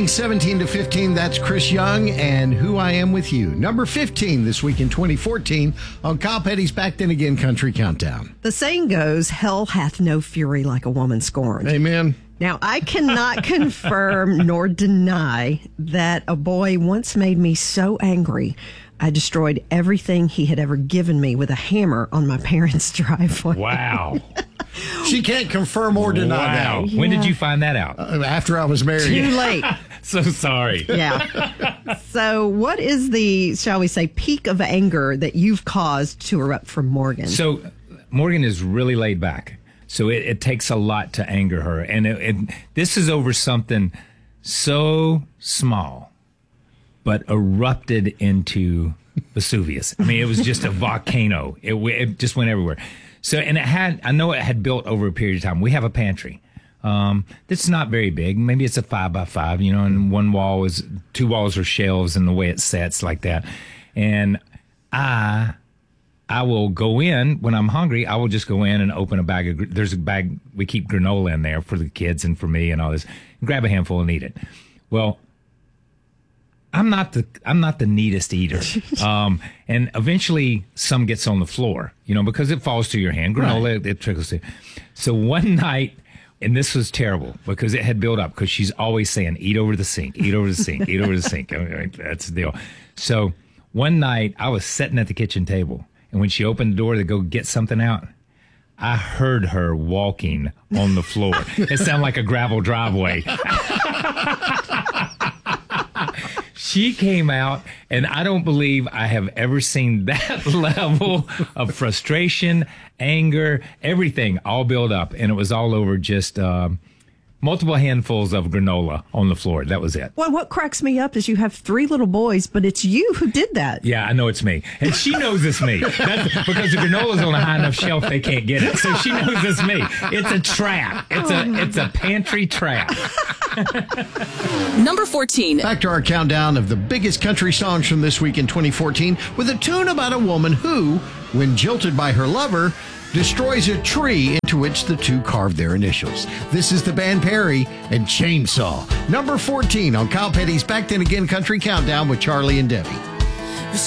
17 to 15, that's Chris Young and Who I Am With You. Number 15 this week in 2014 on Kyle Petty's Back Then Again Country Countdown. The saying goes, hell hath no fury like a woman scorned. Amen. Now, I cannot confirm nor deny that a boy once made me so angry I destroyed everything he had ever given me with a hammer on my parents' driveway. Wow. She can't confirm or deny that. When did you find that out? After I was married. Too late. So sorry. Yeah. So what is the, shall we say, peak of anger that you've caused to erupt from Morgan? So Morgan is really laid back. So it takes a lot to anger her. And this is over something so small, but erupted into Vesuvius. I mean, it was just a volcano. It just went everywhere. So, and I know it had built over a period of time. We have a pantry. It's not very big. Maybe it's a 5x5, and two walls are shelves, and the way it sets like that. And I will go in when I'm hungry. I will just go in and open a bag there's a bag, we keep granola in there for the kids and for me and all this, and grab a handful and eat it. Well, I'm not the neatest eater. And eventually some gets on the floor, because it falls to your hand. Granola, right. It trickles to. So one night, and this was terrible because it had built up, because she's always saying, eat over the sink, eat over the sink, eat over the sink. I mean, that's the deal. So one night I was sitting at the kitchen table, and when she opened the door to go get something out, I heard her walking on the floor. It sounded like a gravel driveway. She came out, and I don't believe I have ever seen that level of frustration, anger, everything all built up. And it was all over just multiple handfuls of granola on the floor. That was it. Well, what cracks me up is you have 3 little boys, but it's you who did that. Yeah, I know it's me. And she knows it's me. That's because the granola's on a high enough shelf they can't get it. So she knows it's me. It's a trap. It's a pantry trap. Number 14. Back to our countdown of the biggest country songs from this week in 2014 with a tune about a woman who, when jilted by her lover, destroys a tree into which the two carved their initials. This is the band Perry and Chainsaw. Number 14 on Kyle Petty's Back Then Again Country Countdown with Charlie and Debbie.